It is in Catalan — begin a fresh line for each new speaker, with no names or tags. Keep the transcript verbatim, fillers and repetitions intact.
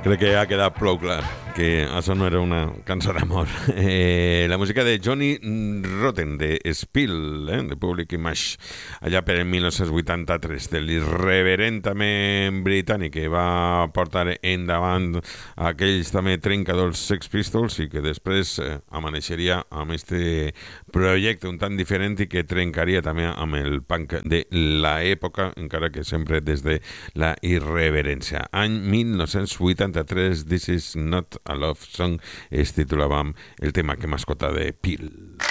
Crec que ha quedat prou clar que això no era una cançó d'amor. Eh, la música de Johnny Rotten, de Spill, eh, de Public Image, allà per el mil nou-cents vuitanta-tres, de l'irreverent també britànic que va portar endavant aquells també trencadors Sex Pistols i que després eh, amaneixeria amb este projecte un tant diferent i que trencaria també amb el punk de l'època, encara que sempre des de la irreverència. Any mil nou-cents vuitanta-tres, This is not a love song, es titulava el tema que mascota de Peel.